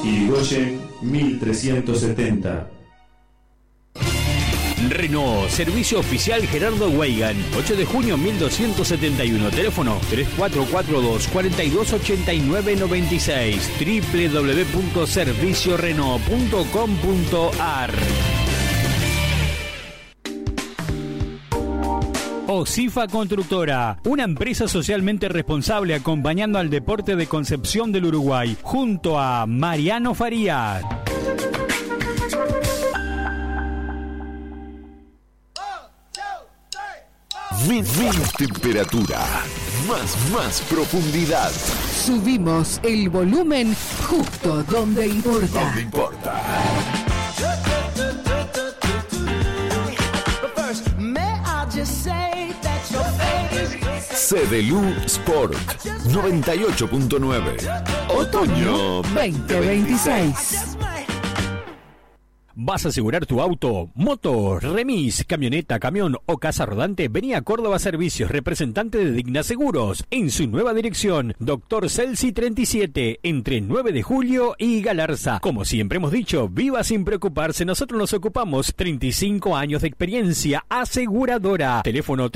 Irigoyen 1370. Renault, servicio oficial Gerardo Weigan, 8 de junio 1271, teléfono 3442-428996, www.serviciorenault.com.ar. Osifa Constructora, una empresa socialmente responsable acompañando al deporte de Concepción del Uruguay, junto a Mariano Farías. Menos temperatura, más profundidad. Subimos el volumen justo donde importa. Donde importa. CDLU Sport 98.9. Otoño 2026. ¿Vas a asegurar tu auto, moto, remis, camioneta, camión o casa rodante? Vení a Córdoba Servicios, representante de Digna Seguros, en su nueva dirección, Dr. Celsi 37, entre 9 de julio y Galarza. Como siempre hemos dicho, viva sin preocuparse, nosotros nos ocupamos. 35 años de experiencia aseguradora. Teléfono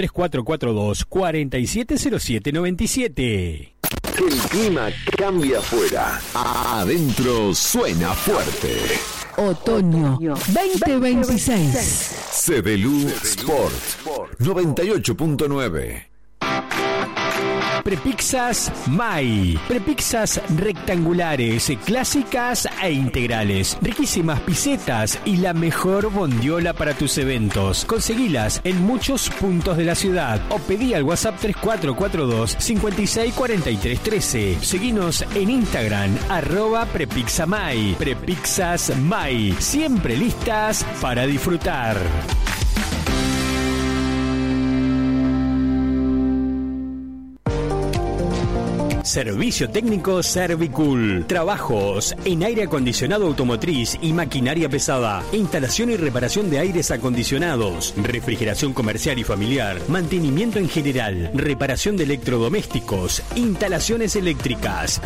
3442-470797. El clima cambia afuera, adentro suena fuerte. Otoño 2026. CDLU Sport 98.9. Prepizzas May. Prepizzas rectangulares, clásicas e integrales. Riquísimas pisetas y la mejor bondiola para tus eventos. Conseguilas en muchos puntos de la ciudad o pedí al WhatsApp 3442-564313. Seguinos en Instagram, @Prepizzamay. Prepizzas May. Siempre listas para disfrutar. Servicio técnico Servicool. Trabajos en aire acondicionado automotriz y maquinaria pesada. Instalación y reparación de aires acondicionados. Refrigeración comercial y familiar. Mantenimiento en general. Reparación de electrodomésticos. Instalaciones eléctricas.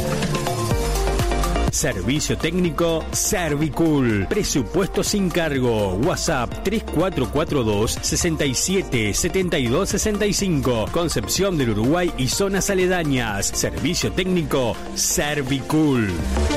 Servicio técnico Servicool. Presupuesto sin cargo. WhatsApp 3442-677265. Concepción del Uruguay y zonas aledañas. Servicio técnico Servicool.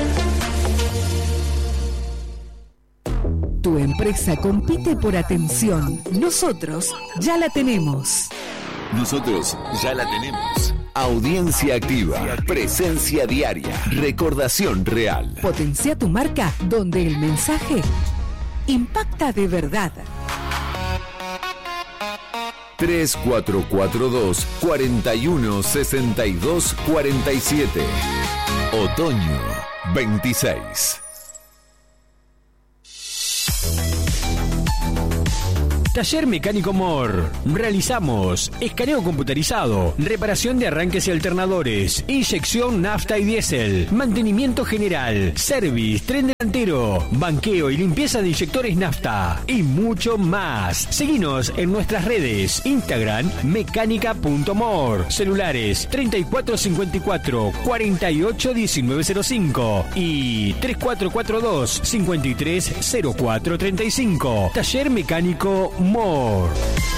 Tu empresa compite por atención. Nosotros ya la tenemos. Nosotros ya la tenemos. Audiencia activa, presencia diaria, recordación real. Potencia tu marca donde el mensaje impacta de verdad. 3442-416247. Otoño 26. Taller Mecánico MOR. Realizamos escaneo computarizado, reparación de arranques y alternadores, inyección nafta y diésel, mantenimiento general, service, tren delantero, banqueo y limpieza de inyectores nafta y mucho más. Seguinos en nuestras redes, Instagram mecánica.mor, celulares 3454-481905 y 3442-530435. Taller Mecánico MOR.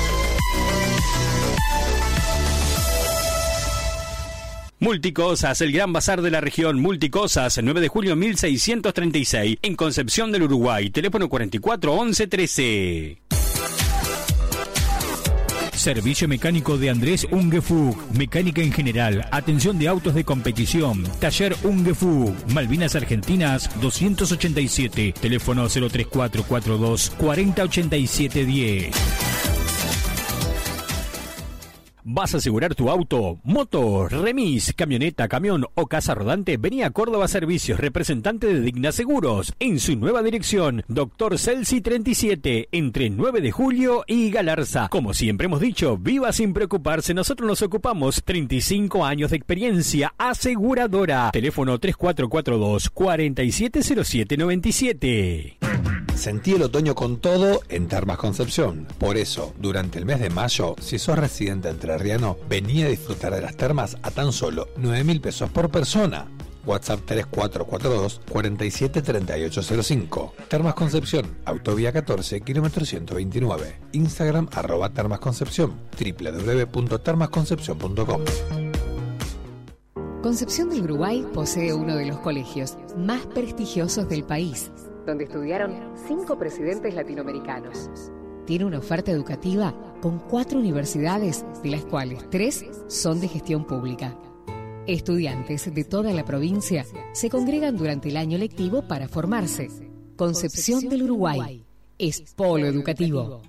Multicosas, el gran bazar de la región. Multicosas, 9 de julio 1636, en Concepción del Uruguay. Teléfono 441113. Servicio mecánico de Andrés Ungefug. Mecánica en general. Atención de autos de competición. Taller Ungefug. Malvinas Argentinas 287. Teléfono 03442 408710. ¿Vas a asegurar tu auto, moto, remis, camioneta, camión o casa rodante? Vení a Córdoba Servicios, representante de Digna Seguros, en su nueva dirección, Dr. Celsi 37, entre 9 de julio y Galarza. Como siempre hemos dicho, viva sin preocuparse, nosotros nos ocupamos. 35 años de experiencia aseguradora. Teléfono 3442-470797. Sentí el otoño con todo en Termas Concepción. Por eso, durante el mes de mayo, si sos residente entrerriano, vení a disfrutar de las termas a tan solo 9.000 pesos por persona. WhatsApp 3442 473805. Termas Concepción, Autovía 14, kilómetro 129. Instagram @termasconcepción, www.termasconcepción.com. Concepción del Uruguay posee uno de los colegios más prestigiosos del país, donde estudiaron 5 presidentes latinoamericanos. Tiene una oferta educativa con 4 universidades, de las cuales 3 son de gestión pública. Estudiantes de toda la provincia se congregan durante el año lectivo para formarse. Concepción del Uruguay es polo educativo.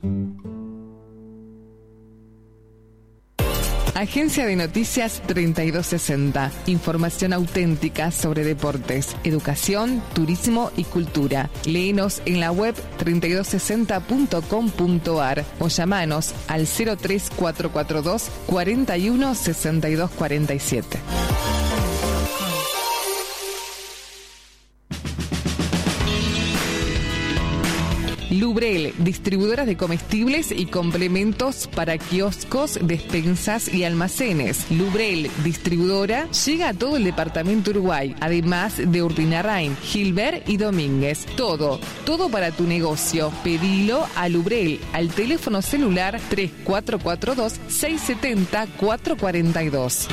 Agencia de Noticias 3260. Información auténtica sobre deportes, educación, turismo y cultura. Léenos en la web 3260.com.ar o llamanos al 03442 41 62 47. Lubrel, distribuidoras de comestibles y complementos para kioscos, despensas y almacenes. Lubrel, distribuidora, llega a todo el departamento Uruguay, además de Urdinarrain, Gilbert y Domínguez. Todo para tu negocio. Pedilo a Lubrel, al teléfono celular 3442 670 442.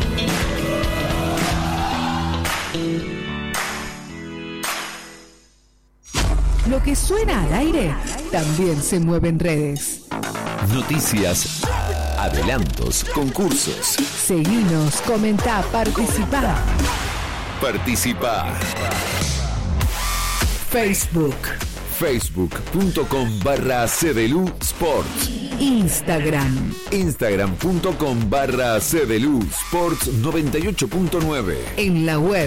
Lo que suena al aire también se mueve en redes. Noticias, adelantos, concursos. Seguinos, comentá, participá. Participa. Facebook, Facebook.com/CDLU Sports. Instagram, Instagram.com/CDLU Sports 98.9. en la web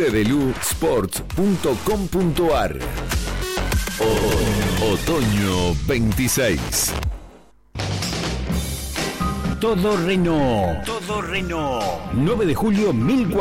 cdlusports.com.ar. Otoño 26. Todo Renault. 9 de julio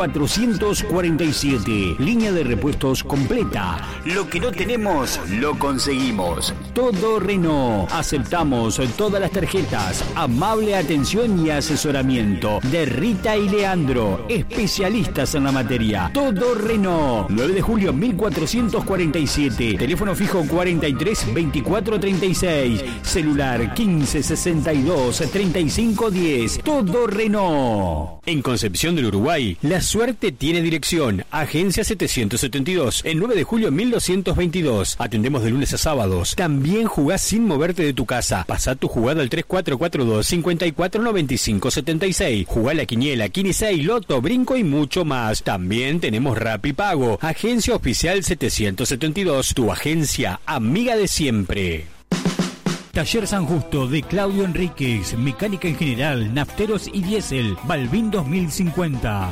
1447. Línea de repuestos completa. Lo que no tenemos, lo conseguimos. Todo Renault. Aceptamos todas las tarjetas. Amable atención y asesoramiento de Rita y Leandro, especialistas en la materia. Todo Renault. 9 de julio 1447. Teléfono fijo 43 24 36. Celular 15 62 35 10. Todo Renault. En Concepción del Uruguay, la suerte tiene dirección. Agencia 772. El 9 de julio 1222. Atendemos de lunes a sábados. También jugás sin moverte de tu casa. Pasá tu jugada al 3442 54 95 76. Jugá la quiniela, Quinisei, Loto, Brinco y mucho más. También tenemos Rapipago. Agencia oficial 772. Tu agencia amiga de siempre. Taller San Justo de Claudio Enríquez, mecánica en general, nafteros y diésel, Balbín 2050.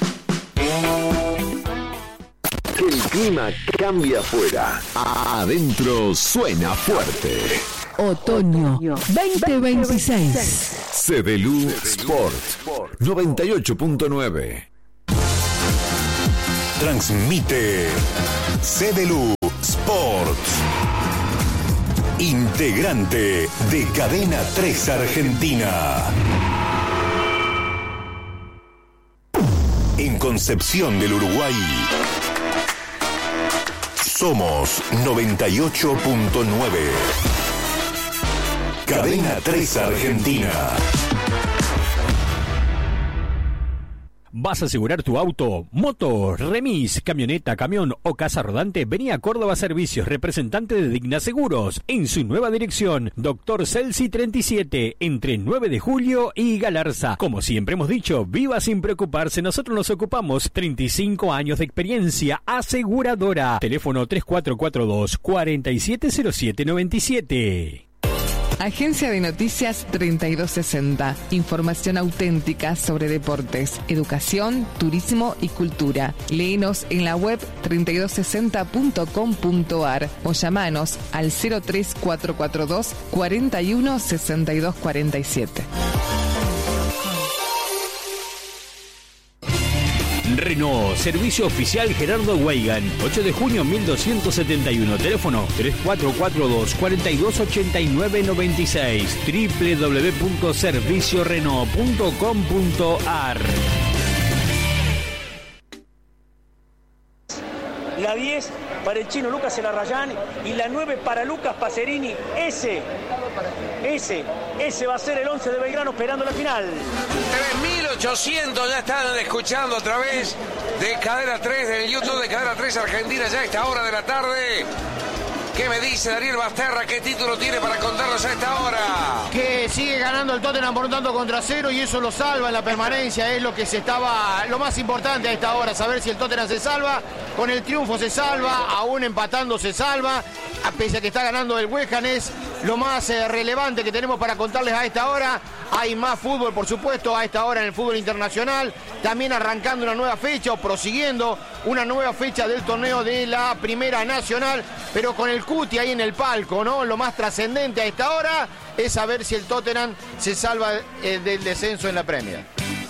El clima cambia afuera. Adentro suena fuerte. Otoño 2026. CDLU Sport 98.9. Transmite CDLU Sport. Integrante de Cadena 3 Argentina. En Concepción del Uruguay somos 98.9. Cadena 3 Argentina. ¿Vas a asegurar tu auto, moto, remis, camioneta, camión o casa rodante? Vení a Córdoba Servicios, representante de Digna Seguros, en su nueva dirección, Dr. Celsi 37, entre 9 de julio y Galarza. Como siempre hemos dicho, viva sin preocuparse, nosotros nos ocupamos. 35 años de experiencia aseguradora. Teléfono 3442 470797. Agencia de Noticias 3260. Información auténtica sobre deportes, educación, turismo y cultura. Léenos en la web 3260.com.ar o llamanos al 03442 41 62 47. Renault, servicio oficial Gerardo Weigan, 8 de junio 1271, teléfono 3442 4289 96, www.serviciorenault.com.ar. la 10 para el chino Lucas Elarrayán y la 9 para Lucas Pacerini. Ese va a ser el 11 de Belgrano esperando la final. 3.800 ya están escuchando a través de Cadena 3, del YouTube de Cadena 3 Argentina, ya a esta hora de la tarde. ¿Qué me dice Daniel Basterra? ¿Qué título tiene para contarnos a esta hora? Que sigue ganando el Tottenham por un tanto contra 0 y eso lo salva en la permanencia. Es lo que lo más importante a esta hora, saber si el Tottenham se salva. Con el triunfo se salva, aún empatando se salva. A pesar de que está ganando el West Ham, es lo más relevante que tenemos para contarles a esta hora. Hay más fútbol, por supuesto, a esta hora en el fútbol internacional. También arrancando una nueva fecha o prosiguiendo una nueva fecha del torneo de la Primera Nacional, pero con el Cuti ahí en el palco, ¿no? Lo más trascendente a esta hora es saber si el Tottenham se salva del descenso en la Premier.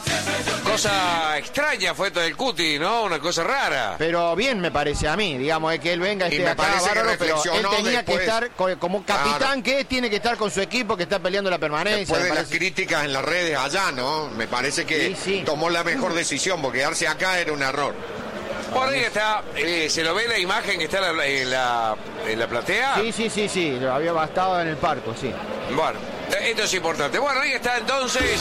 Cosa extraña fue esto del Cuti, ¿no? Una cosa rara. Pero bien me parece a mí, digamos, es que él venga esté acá bárbaro, pero él tenía que estar como capitán, que tiene que estar con su equipo que está peleando la permanencia. Después de las críticas en las redes allá, ¿no? Me parece que tomó la mejor decisión, porque quedarse acá era un error. Por ahí está, ¿se lo ve la imagen que está en la platea? Sí, lo había bastado en el parco, sí. Bueno, esto es importante. Bueno, ahí está entonces,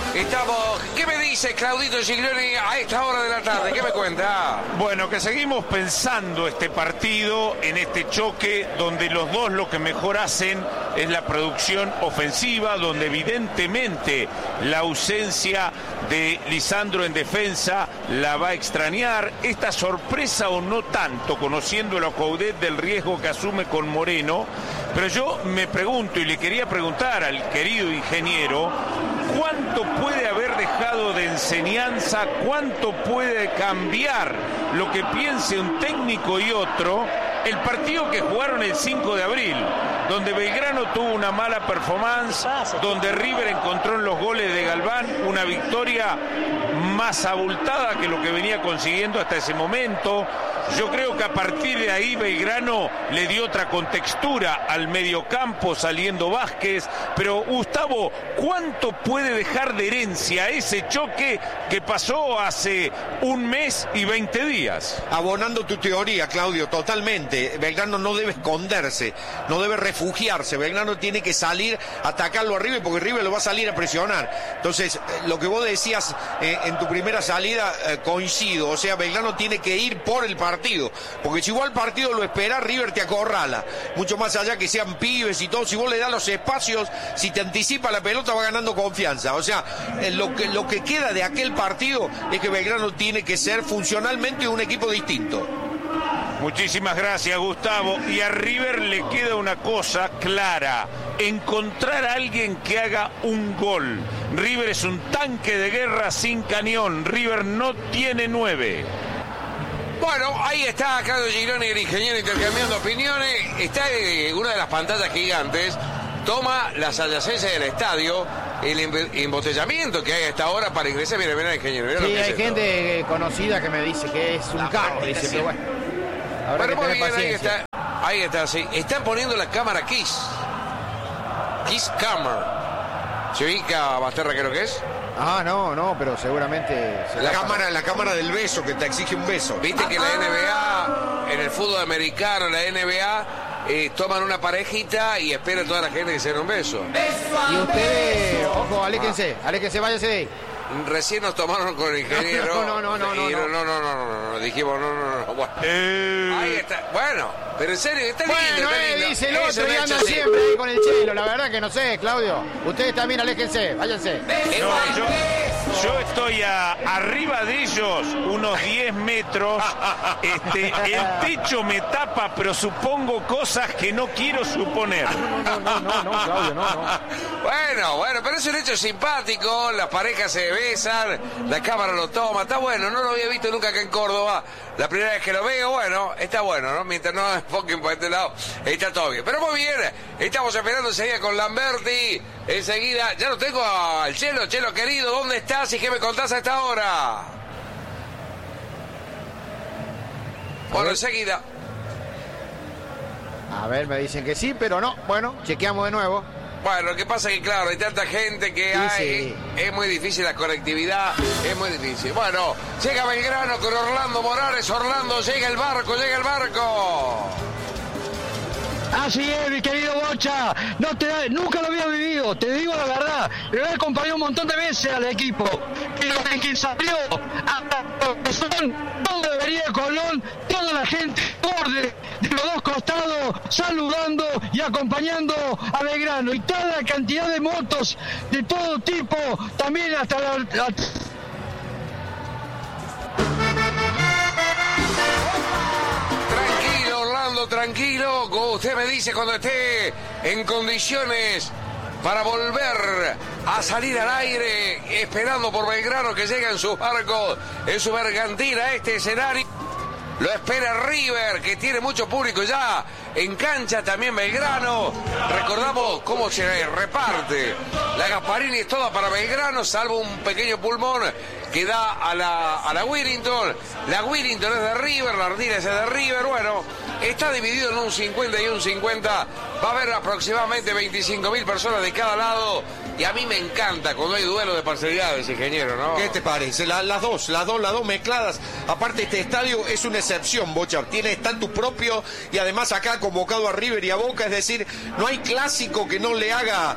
¿qué me dice Claudito Giglioni a esta hora de la tarde? ¿Qué me cuenta? Bueno, que seguimos pensando este partido, en este choque, donde los dos lo que mejor hacen es la producción ofensiva, donde evidentemente la ausencia de Lisandro en defensa la va a extrañar. Esta sorpresa o no tanto, conociendo la Coudet del riesgo que asume con Moreno, pero yo me pregunto y le quería preguntar al querido ingeniero, ¿cuánto puede haber dejado de enseñanza, cuánto puede cambiar lo que piense un técnico y otro el partido que jugaron el 5 de abril, donde Belgrano tuvo una mala performance, donde River encontró en los goles de Galván una victoria más abultada que lo que venía consiguiendo hasta ese momento? Yo creo que a partir de ahí Belgrano le dio otra contextura al mediocampo saliendo Vázquez, pero Gustavo, ¿cuánto puede dejar de herencia ese choque que pasó hace un mes y 20 días? Abonando tu teoría, Claudio, totalmente. Belgrano no debe esconderse, no debe refugiarse. Belgrano tiene que salir a atacarlo a River, porque River lo va a salir a presionar. Entonces, lo que vos decías en tu primera salida, coincido. O sea, Belgrano tiene que ir por el partido, porque si vos al partido lo esperás, River te acorrala. Mucho más allá que sean pibes y todo, si vos le das los espacios, si te anticipa la pelota, va ganando confianza. O sea, lo que queda de aquel partido es que Belgrano tiene que ser funcionalmente un equipo distinto. Muchísimas gracias, Gustavo. Y a River le queda una cosa clara: encontrar a alguien que haga un gol. River es un tanque de guerra sin cañón. River no tiene 9. Bueno, ahí está Claudio Giglioni, el ingeniero, intercambiando opiniones. Está en una de las pantallas gigantes. Toma las adyacencias del estadio, el embotellamiento que hay a esta hora para ingresar. Mira, el ingeniero. Mira, sí, hay gente conocida que me dice que es un caos, dice, pero bueno. Pero muy bien, ahí está, sí. Están poniendo la cámara Kiss Camera. ¿Se ubica, Basterra, qué es lo que es? No, pero seguramente... La cámara del beso, que te exige un beso. Viste que la NBA, en el fútbol americano, la NBA, toman una parejita y esperan a toda la gente que se den un beso. Y ustedes, ojo, aléjense, váyanse de ahí. Recién nos tomaron con el ingeniero. No. Dijimos, no. Bueno. Ahí está. Bueno, pero en serio, está lindo. Bueno, dice el otro y anda siempre ahí con el chelo. La verdad que no sé, Claudio. Ustedes también aléjense, váyanse. Yo estoy arriba de ellos, unos 10 metros. El techo me tapa, pero supongo cosas que no quiero suponer. No, Claudio, no. Bueno, pero es un hecho simpático. Las parejas se besan, la cámara lo toma. Está bueno, no lo había visto nunca acá en Córdoba. La primera vez que lo veo, bueno, está bueno, ¿no? Mientras no enfoquen por este lado, está todo bien. Pero muy bien, estamos esperando enseguida con Lamberti. Enseguida, ya lo tengo al Chelo. Chelo, querido, ¿dónde estás y qué me contás a esta hora? Bueno, enseguida. A ver, me dicen que sí, pero no. Bueno, chequeamos de nuevo. Bueno, lo que pasa es que, claro, hay tanta gente que es muy difícil la conectividad, es muy difícil. Bueno, llega Belgrano con Orlando Morales. Orlando, llega el barco. Así es, mi querido Bocha. Nunca lo había vivido, te digo la verdad. Lo he acompañado un montón de veces al equipo. Pero en quien salió todo debería de Colón, toda la gente borde de los dos costados, saludando y acompañando a Belgrano. Y toda la cantidad de motos de todo tipo, también hasta Tranquilo, como usted me dice, cuando esté en condiciones para volver a salir al aire, esperando por Belgrano que lleguen sus barcos, en su bergantina a este escenario. Lo espera River, que tiene mucho público ya en cancha, también Belgrano. Recordamos cómo se reparte. La Gasparini es toda para Belgrano, salvo un pequeño pulmón que da a la Willington. La Willington es de River, la Ardila es de River. Bueno, está dividido en un 50 y un 50. Va a haber aproximadamente 25.000 personas de cada lado. Y a mí me encanta cuando hay duelo de parcialidades, ingeniero, ¿no? ¿Qué te parece? Las dos mezcladas. Aparte, este estadio es una excepción, Bocha. Tiene estatus propio y además acá convocado a River y a Boca. Es decir, no hay clásico que no le haga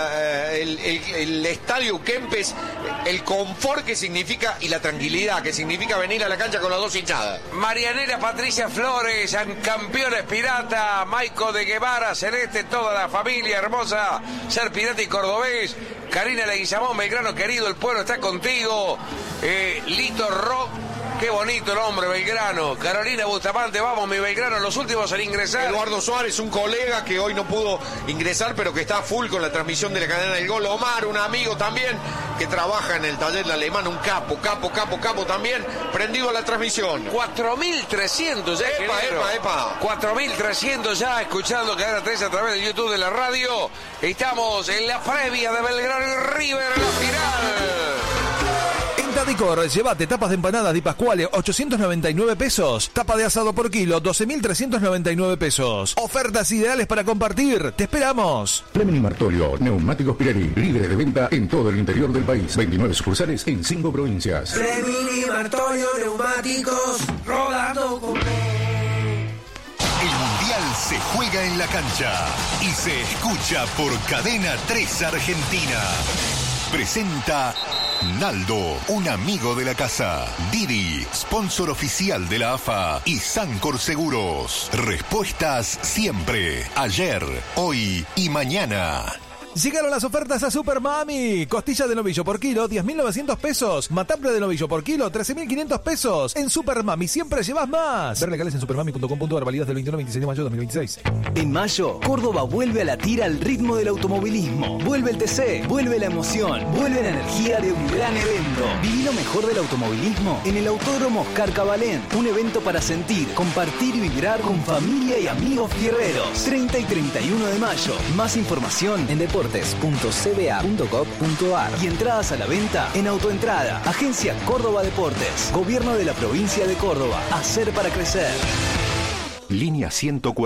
el estadio Kempes el confort que significa y la tranquilidad que significa venir a la cancha con las dos hinchadas. Marianela Patricia Flores, campeones pirata, Maico de Guevara, Celeste, toda la familia hermosa, ser pirata y cordobés. Karina Leguizamón, Belgrano querido, el pueblo está contigo. Lito Rock, qué bonito el hombre, Belgrano. Carolina Bustamante, vamos mi Belgrano, los últimos en ingresar. Eduardo Suárez, un colega que hoy no pudo ingresar, pero que está full con la transmisión de la cadena del gol. Omar, un amigo también que trabaja en el taller del alemán, un capo también, prendido a la transmisión. 4.300 ya, Epa. 4.300 ya escuchando Cadena 3 a través de YouTube de la radio. Estamos en la previa de Belgrano y River, la final. En Tadicor, llévate tapas de empanadas Di Pasquale, 899 pesos. Tapa de asado por kilo, 12.399 pesos. Ofertas ideales para compartir. Te esperamos. Fleming y Martorio, Neumáticos Pirelli, líderes de venta en todo el interior del país. 29 sucursales en 5 provincias. Fleming y Martorio, Neumáticos, rodando con... El Mundial se juega en la cancha y se escucha por Cadena 3 Argentina. Presenta Naldo, un amigo de la casa. Didi, sponsor oficial de la AFA y Sancor Seguros. Respuestas siempre, ayer, hoy y mañana. Llegaron las ofertas a Super Mami. Costilla de novillo por kilo, 10.900 pesos. Matambre de novillo por kilo, 13.500 pesos. En Super Mami siempre llevas más. Ver legales en supermami.com.ar, válidas del 21 al 26 de mayo de 2026. En mayo, Córdoba vuelve a latir al ritmo del automovilismo. Vuelve el TC, vuelve la emoción, vuelve la energía de un gran evento. Viví lo mejor del automovilismo en el Autódromo Oscar Cabalén. Un evento para sentir, compartir y vibrar con familia y amigos fierreros. 30 y 31 de mayo. Más información en deportes.cba.gov.ar y entradas a la venta en Autoentrada. Agencia Córdoba Deportes. Gobierno de la provincia de Córdoba. Hacer para crecer. Línea 140.